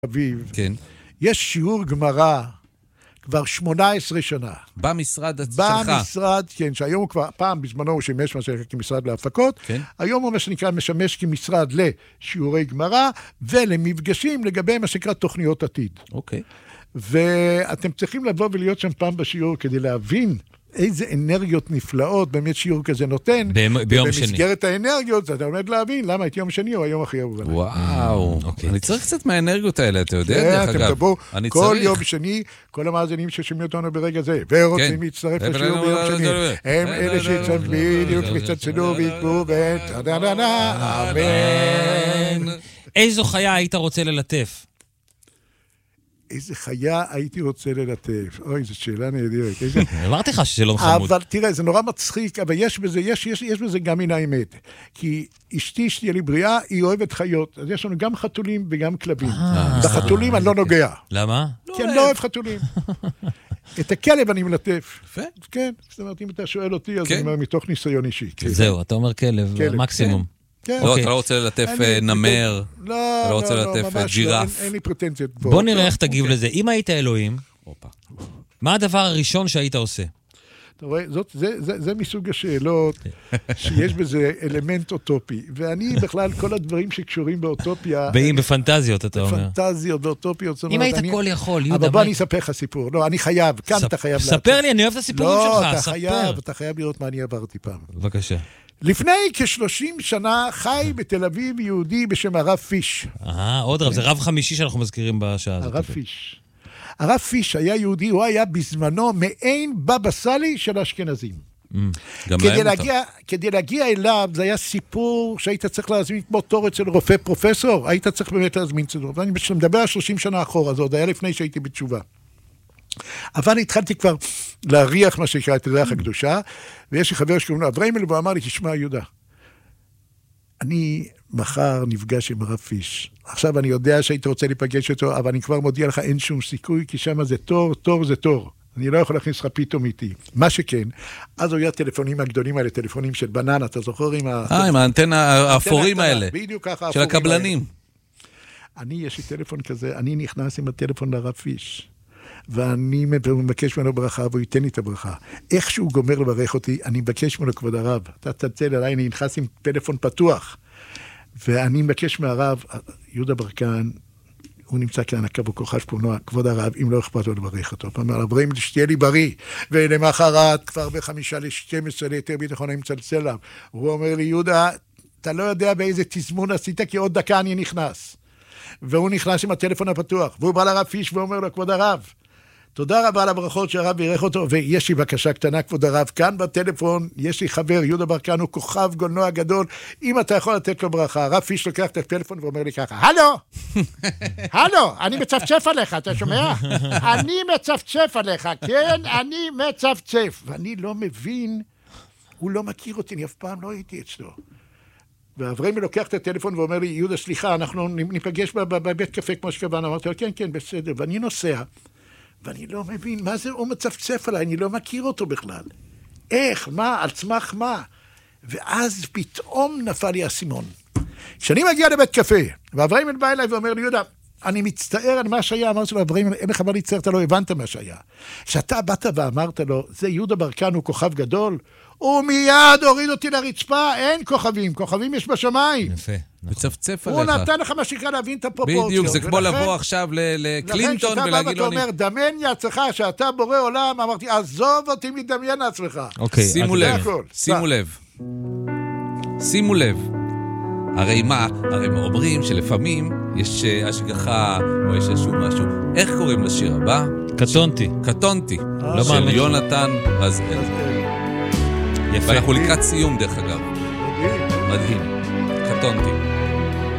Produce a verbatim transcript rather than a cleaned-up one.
אביב, כן. יש שיעור גמרא כבר שמונה עשרה שנה. במשרד שלך. במשרד, כן, שהיום הוא כבר, פעם בזמנו הוא שימש מה שנקרא כמשרד להפקות, כן. היום הוא מה שנקרא משמש כמשרד לשיעורי גמרא, ולמפגשים לגבי מה שנקרא תוכניות עתיד. אוקיי. ואתם צריכים לבוא ולהיות שם פעם בשיעור כדי להבין איזה אנרגיות נפלאות באמת שיעור כזה נותן. ביום שני. במסגרת האנרגיות, אתה עומד להבין למה את יום שני או היום הכי אהוב עליי. וואו. אני צריך קצת מהאנרגיות האלה, אתה יודע, דרך אגב. אתם תבואו כל יום שני, כל המאזינים ששומעים אותנו ברגע זה, ורוצים להצטרף לשיעור ביום שני. הם אלה שיצטרף בדיוק ויצטצנו ויקבו ותדדדה, אמן. איזו חיה היית רוצה ללטף? איזה חיה הייתי רוצה ללטף. אוי, זו שאלה נהדרת. אמרתי לך שזה לא חמוד. אבל תראה, זה נורא מצחיק, אבל יש בזה, יש, יש, יש בזה גם מן האמת. כי אשתי, שתהיה לי בריאה, היא אוהבת חיות. אז יש לנו גם חתולים וגם כלבים. בחתולים אני לא נוגע. למה? כי אני לא אוהב חתולים. את הכלב אני מלטף. יפה. כן, זאת אומרת, אם אתה שואל אותי, אז אני אומר מתוך ניסיון אישי. זהו, אתה אומר כלב, מקסימום. לא, אתה לא רוצה ללטף נמר, אתה לא רוצה ללטף ג'ירף. אין לי פרטנציות. בוא נראה איך תגיב לזה. אם היית אלוהים, מה הדבר הראשון שהיית עושה? אתה רואה, זה מסוג השאלות שיש בזה אלמנט אוטופי. ואני בכלל, כל הדברים שקשורים באוטופיה... באים בפנטזיות, אתה אומר. בפנטזיות, באוטופיות. אם היית כל יכול, יהודה... אבל בוא אני אספר לך סיפור. לא, אני חייב, כאן אתה חייב... ספר לי, אני אוהב את הסיפורים שלך. לא, אתה חייב, אתה חייב לראות מה אני עברתי פעם. בבקשה. לפני כ-שלושים שנה חי בתל אביב יהודי בשם הרב פיש. אה, עוד רב, זה רב חמישי שאנחנו מזכירים בשעה הזאת. הרב פיש. הרב פיש היה יהודי, הוא היה בזמנו מעין בבא סאלי של האשכנזים. כדי להגיע, כדי להגיע אליו, זה היה סיפור שהיית צריך להזמין כמו תור אצל רופא פרופסור, היית צריך באמת להזמין את זה. ואני מדבר על שלושים שנה אחורה, זה עוד היה לפני שהייתי בתשובה. אבל התחלתי כבר להריח מה שנקרא את ריח הקדושה, ויש לי חבר שקוראים לו אבריימל, והוא אמר לי, תשמע יהודה, אני מחר נפגש עם הרב פיש. עכשיו אני יודע שהיית רוצה להיפגש איתו, אבל אני כבר מודיע לך, אין שום סיכוי, כי שם זה תור, תור זה תור. אני לא יכול להכניס לך פתאום איתי. מה שכן, אז הוא היה הטלפונים הגדולים האלה, טלפונים של בננה, אתה זוכר עם ה... אה, עם האנטנה האפורים האלה. בדיוק ככה. של הקבלנים. אני, יש לי טלפון כזה, אני נכנס עם הטלפון לרב פיש. ואני מבקש ממנו ברכה, והוא ייתן לי את הברכה. איך שהוא גומר לברך אותי, אני מבקש ממנו כבוד הרב. אתה תצל עליי, אני נכנס עם טלפון פתוח. ואני מבקש מהרב, יהודה ברקן, הוא נמצא כאן, הקו כוכב פונוע, כבוד הרב, אם לא אכפת לו לברך אותו. פעם אמר, אברהם, שתהיה לי בריא. ולמחרת, כבר בחמישה לשתים עשרה ליתר ביטחון, אני מצלצל לה. הוא אומר לי, יהודה, אתה לא יודע באיזה תזמון עשית, כי עוד דקה אני נכנס. והוא נכנס עם הטלפון הפתוח. והוא בא לרב פיש ואומר לו, כבוד הרב, תודה רבה על הברכות שהרב בירך אותו, ויש לי בקשה קטנה, כבוד הרב, כאן בטלפון, יש לי חבר, יהודה ברקן, הוא כוכב גולנוע גדול, אם אתה יכול לתת לו ברכה, הרב פיש לוקח את הטלפון ואומר לי ככה, הלו, הלו, אני מצפצף עליך, אתה שומע? אני מצפצף עליך, כן, אני מצפצף, ואני לא מבין, הוא לא מכיר אותי, אני אף פעם לא הייתי אצלו. ואברהם לוקח את הטלפון ואומר לי, יהודה, סליחה, אנחנו ניפגש בבית קפה כמו שקבענו, אמרתי לו, כן, כן, בסדר, ואני נוסע, ואני לא מבין, מה זה הוא מצפצף עליי, אני לא מכיר אותו בכלל. איך, מה, על צמח מה? ואז פתאום נפל לי הסימון. כשאני מגיע לבית קפה, ואברהם בא אליי ואומר לי, יהודה, אני מצטער על מה שהיה, אמרתי לו, אברהם, אין לך מה להצטער, אתה לא הבנת מה שהיה. כשאתה באת ואמרת לו, זה יהודה ברקן, הוא כוכב גדול, הוא מיד הוריד אותי לרצפה, אין כוכבים, כוכבים יש בשמיים. יפה. מצפצף עליך. הוא נתן לך מה שקרה להבין את הפרופורציות. בדיוק, זה כמו לבוא עכשיו לקלינטון ולהגיד לו... לכן שאתה אומר, דמיין לעצמך שאתה בורא עולם, אמרתי, עזוב אותי מדמיין לעצמך. אוקיי, שימו לב, שימו לב. שימו לב. הרי מה? הרי אומרים שלפעמים יש השגחה או יש איזשהו משהו. איך קוראים לשיר הבא? קטונתי. קטונתי. של יונתן רזאל. יפה. ואנחנו לקראת סיום דרך אגב. מדהים. מדהים. קטונתי.